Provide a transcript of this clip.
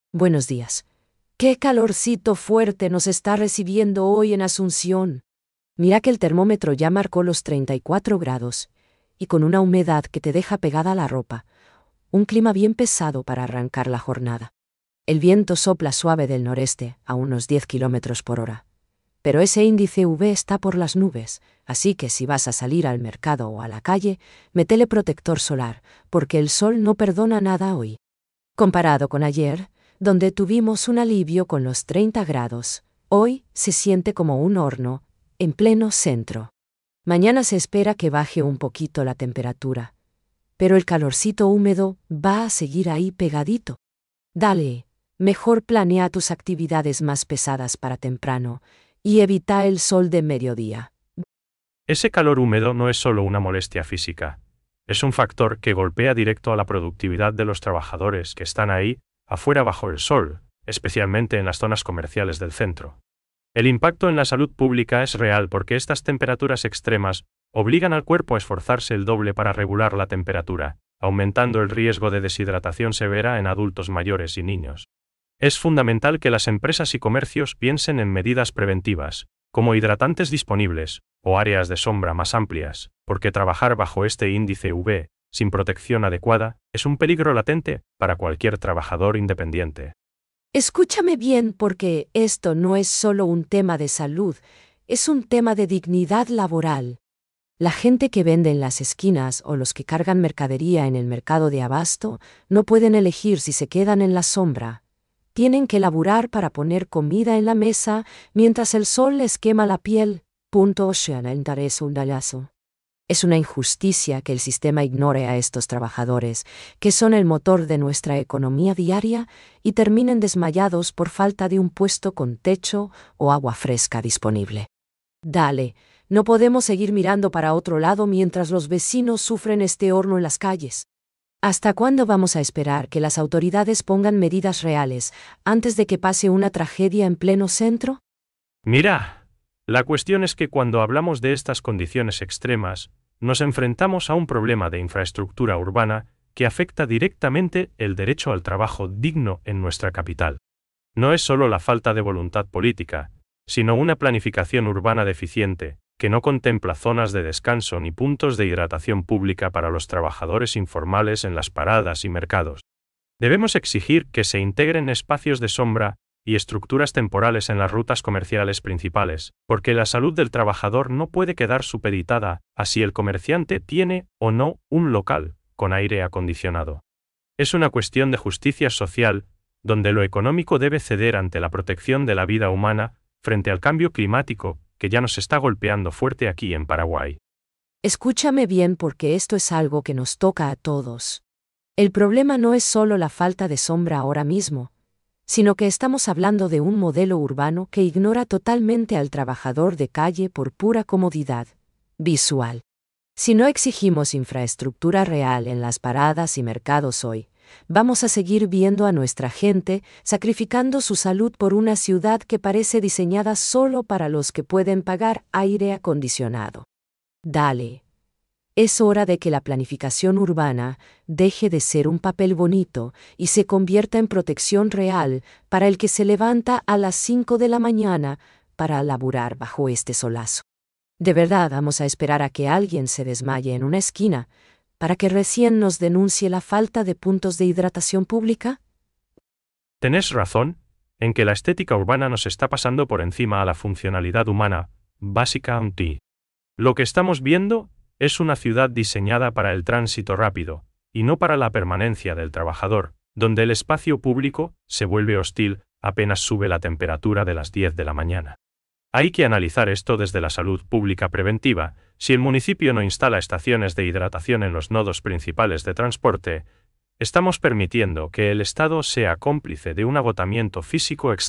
Buenos días. Qué calorcito fuerte nos está recibiendo hoy en Asunción. Mira que el termómetro ya marcó los 34 grados, y con una humedad que te deja pegada a la ropa. Un clima bien pesado para arrancar la jornada. El viento sopla suave del noreste, a unos 10 kilómetros por hora. Pero ese índice UV está por las nubes, así que si vas a salir al mercado o a la calle, métele protector solar, porque el sol no perdona nada hoy. Comparado con ayer, donde tuvimos un alivio con los 30 grados, hoy se siente como un horno, en pleno centro. Mañana se espera que baje un poquito la temperatura, pero el calorcito húmedo va a seguir ahí pegadito. Dale, mejor planea tus actividades más pesadas para temprano, y evita el sol de mediodía. Ese calor húmedo no es solo una molestia física, es un factor que golpea directo a la productividad de los trabajadores que están ahí, afuera bajo el sol, especialmente en las zonas comerciales del centro. El impacto en la salud pública es real porque estas temperaturas extremas obligan al cuerpo a esforzarse el doble para regular la temperatura, aumentando el riesgo de deshidratación severa en adultos mayores y niños. Es fundamental que las empresas y comercios piensen en medidas preventivas, como hidratantes disponibles, o áreas de sombra más amplias, porque trabajar bajo este índice UV, sin protección adecuada, es un peligro latente para cualquier trabajador independiente. Escúchame bien porque esto no es solo un tema de salud, es un tema de dignidad laboral. La gente que vende en las esquinas o los que cargan mercadería en el mercado de abasto no pueden elegir si se quedan en la sombra. Tienen que laburar para poner comida en la mesa mientras el sol les quema la piel. Es una injusticia que el sistema ignore a estos trabajadores, que son el motor de nuestra economía diaria, y terminen desmayados por falta de un puesto con techo o agua fresca disponible. Dale, no podemos seguir mirando para otro lado mientras los vecinos sufren este horno en las calles. ¿Hasta cuándo vamos a esperar que las autoridades pongan medidas reales antes de que pase una tragedia en pleno centro? Mira, la cuestión es que cuando hablamos de estas condiciones extremas, nos enfrentamos a un problema de infraestructura urbana que afecta directamente el derecho al trabajo digno en nuestra capital. No es solo la falta de voluntad política, sino una planificación urbana deficiente, que no contempla zonas de descanso ni puntos de hidratación pública para los trabajadores informales en las paradas y mercados. Debemos exigir que se integren espacios de sombra y estructuras temporales en las rutas comerciales principales, porque la salud del trabajador no puede quedar supeditada a si el comerciante tiene o no un local con aire acondicionado. Es una cuestión de justicia social, donde lo económico debe ceder ante la protección de la vida humana frente al cambio climático que ya nos está golpeando fuerte aquí en Paraguay. Escúchame bien porque esto es algo que nos toca a todos. El problema no es solo la falta de sombra ahora mismo, sino que estamos hablando de un modelo urbano que ignora totalmente al trabajador de calle por pura comodidad visual. Si no exigimos infraestructura real en las paradas y mercados hoy, vamos a seguir viendo a nuestra gente sacrificando su salud por una ciudad que parece diseñada solo para los que pueden pagar aire acondicionado. Dale. Es hora de que la planificación urbana deje de ser un papel bonito y se convierta en protección real para el que se levanta a las 5 de la mañana para laburar bajo este solazo. ¿De verdad vamos a esperar a que alguien se desmaye en una esquina para que recién nos denuncie la falta de puntos de hidratación pública? Tenés razón en que la estética urbana nos está pasando por encima a la funcionalidad humana básica ante. Lo que estamos viendo es una ciudad diseñada para el tránsito rápido, y no para la permanencia del trabajador, donde el espacio público se vuelve hostil apenas sube la temperatura de las 10 de la mañana. Hay que analizar esto desde la salud pública preventiva. Si el municipio no instala estaciones de hidratación en los nodos principales de transporte, estamos permitiendo que el Estado sea cómplice de un agotamiento físico extremo.